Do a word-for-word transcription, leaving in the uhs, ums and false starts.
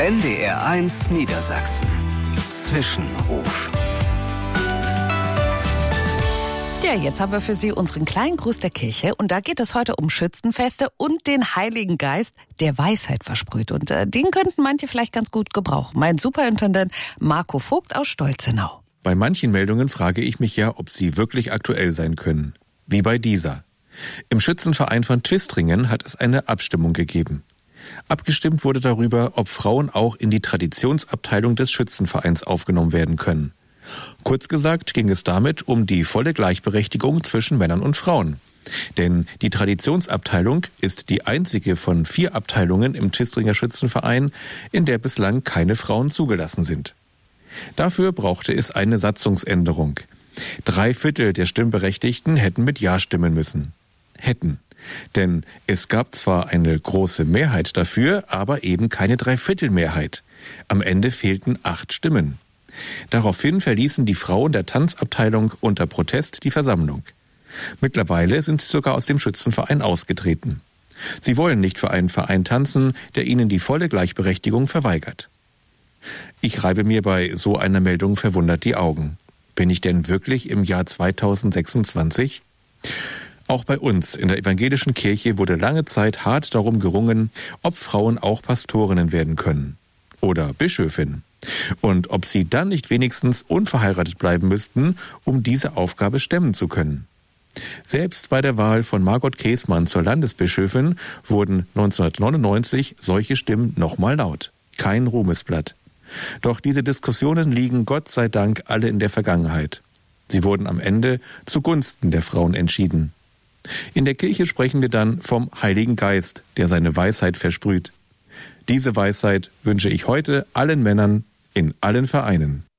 N D R eins Niedersachsen. Zwischenruf. Ja, jetzt haben wir für Sie unseren kleinen Gruß der Kirche und da geht es heute um Schützenfeste und den Heiligen Geist, der Weisheit versprüht. Und äh, den könnten manche vielleicht ganz gut gebrauchen. Mein Superintendent Marco Vogt aus Stolzenau. Bei manchen Meldungen frage ich mich ja, ob sie wirklich aktuell sein können. Wie bei dieser. Im Schützenverein von Twistringen hat es eine Abstimmung gegeben. Abgestimmt wurde darüber, ob Frauen auch in die Traditionsabteilung des Schützenvereins aufgenommen werden können. Kurz gesagt ging es damit um die volle Gleichberechtigung zwischen Männern und Frauen. Denn die Traditionsabteilung ist die einzige von vier Abteilungen im Twistringer Schützenverein, in der bislang keine Frauen zugelassen sind. Dafür brauchte es eine Satzungsänderung. Drei Viertel der Stimmberechtigten hätten mit Ja stimmen müssen. Hätten. Denn es gab zwar eine große Mehrheit dafür, aber eben keine Dreiviertelmehrheit. Am Ende fehlten acht Stimmen. Daraufhin verließen die Frauen der Tanzabteilung unter Protest die Versammlung. Mittlerweile sind sie sogar aus dem Schützenverein ausgetreten. Sie wollen nicht für einen Verein tanzen, der ihnen die volle Gleichberechtigung verweigert. Ich reibe mir bei so einer Meldung verwundert die Augen. Bin ich denn wirklich im Jahr zweitausendsechsundzwanzig? Auch bei uns in der evangelischen Kirche wurde lange Zeit hart darum gerungen, ob Frauen auch Pastorinnen werden können. Oder Bischöfin. Und ob sie dann nicht wenigstens unverheiratet bleiben müssten, um diese Aufgabe stemmen zu können. Selbst bei der Wahl von Margot Käßmann zur Landesbischöfin wurden neunzehnhundertneunundneunzig solche Stimmen nochmal laut. Kein Ruhmesblatt. Doch diese Diskussionen liegen Gott sei Dank alle in der Vergangenheit. Sie wurden am Ende zugunsten der Frauen entschieden. In der Kirche sprechen wir dann vom Heiligen Geist, der seine Weisheit versprüht. Diese Weisheit wünsche ich heute allen Männern in allen Vereinen.